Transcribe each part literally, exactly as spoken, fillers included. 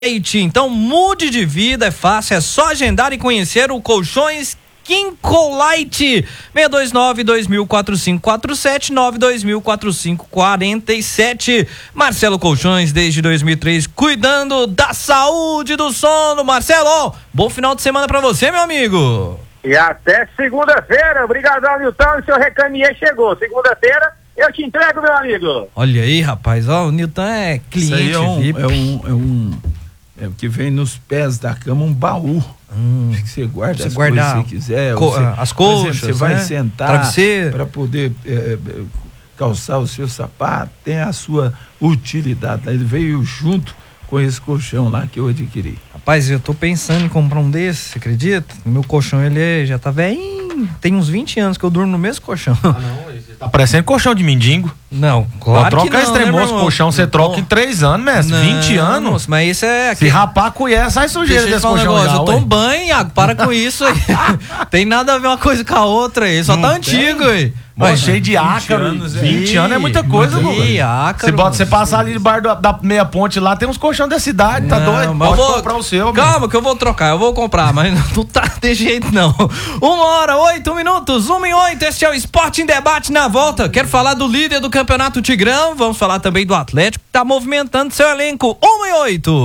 Então mude de vida, é fácil, é só agendar e conhecer o Colchões Kincolite. seis dois nove, dois mil, quatro cinco quatro sete, nove dois mil, quatro cinco quatro sete. Marcelo Colchões, desde dois mil e três, cuidando da saúde do sono. Marcelo, bom final de semana pra você, meu amigo. E até segunda-feira. Obrigadão, Nilton, o seu recamier chegou. Segunda-feira eu te entrego, meu amigo. Olha aí, rapaz, ó, o Nilton é cliente. Isso aí é um, V I P. é um, é um é o que vem nos pés da cama, um baú. Hum, que você guarda você as guardar coisas que você quiser. Co- você, as coxas, exemplo, você vai né? sentar para poder é, calçar o seu sapato, tem a sua utilidade. Ele veio junto com esse colchão lá que eu adquiri. Rapaz, eu tô pensando em comprar um desses, você acredita? O meu colchão, ele é, já tá velhinho, tem uns vinte anos que eu durmo no mesmo colchão. Ah, não, tá parecendo colchão de mendigo. Não, claro troca que não, extremoso, né, colchão você troca em três anos, mestre, não, vinte anos. Moço, mas isso é... Se rapar a colher, sai sujeira desse um colchão negócio, já, eu tomo banho, Iago, para com isso aí. Tem nada a ver uma coisa com a outra aí, só Não tá tem. antigo aí. Mas cheio de ácaro, anos, é. vinte anos é muita coisa, Ih, mano. ácaro, Você pode você moço. passar ali debaixo da, da meia ponte lá, tem uns colchão da cidade, tá Não, doido? mas Pode eu vou- comprar o seu, Calma mano. que eu vou trocar, eu vou comprar, mas não tá de jeito não. Uma hora, oito minutos, uma e oito, este é o Esporte em Debate. Na volta, quero falar do líder do Campeonato Tigrão, vamos falar também do Atlético, que tá movimentando seu elenco. Uma e oito.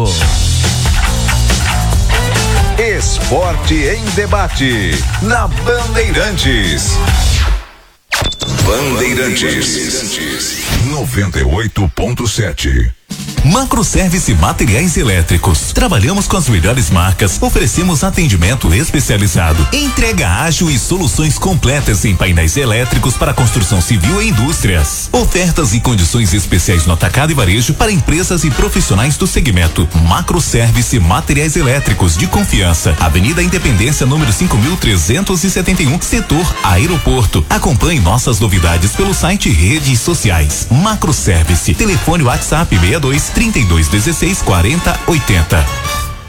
Esporte em Debate, na Bandeirantes. Bandeirantes, noventa e oito ponto sete. Macroservice Materiais Elétricos. Trabalhamos com as melhores marcas, oferecemos atendimento especializado, entrega ágil e soluções completas em painéis elétricos para construção civil e indústrias. Ofertas e condições especiais no atacado e varejo para empresas e profissionais do segmento. Macroservice Materiais Elétricos de confiança. Avenida Independência, número cinco mil trezentos e setenta e um, setor Aeroporto. Acompanhe nossas novidades pelo site e redes sociais. Macroservice. Telefone WhatsApp seis dois, trinta e dois, dezesseis, quarenta, oitenta.